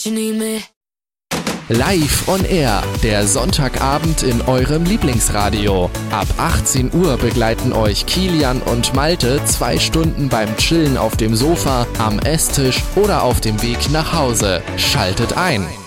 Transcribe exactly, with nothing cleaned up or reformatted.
Live on Air, der Sonntagabend in eurem Lieblingsradio. Ab achtzehn Uhr begleiten euch Kilian und Malte zwei Stunden beim Chillen auf dem Sofa, am Esstisch oder auf dem Weg nach Hause. Schaltet ein!